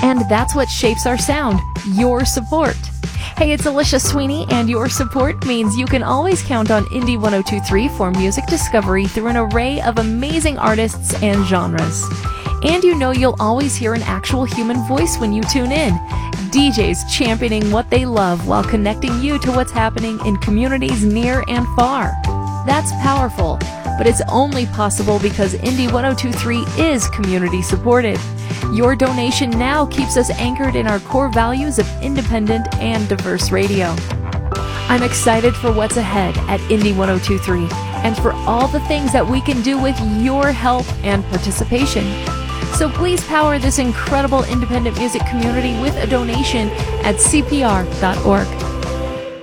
And that's what shapes our sound, your support. Hey, it's Alicia Sweeney, and your support means you can always count on Indie 1023 for music discovery through an array of amazing artists and genres. And you know you'll always hear an actual human voice when you tune in. DJs championing what they love while connecting you to what's happening in communities near and far. That's powerful, but it's only possible because Indie 1023 is community supported. Your donation now keeps us anchored in our core values of independent and diverse radio. I'm excited for what's ahead at Indie 1023 and for all the things that we can do with your help and participation. So please power this incredible independent music community with a donation at cpr.org.